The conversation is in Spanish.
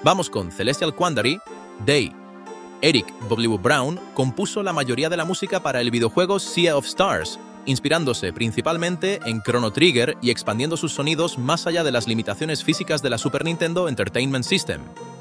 Vamos con Celestial Quandary, Day. Eric W. Brown compuso la mayoría de la música para el videojuego Sea of Stars, inspirándose principalmente en Chrono Trigger y expandiendo sus sonidos más allá de las limitaciones físicas de la Super Nintendo Entertainment System.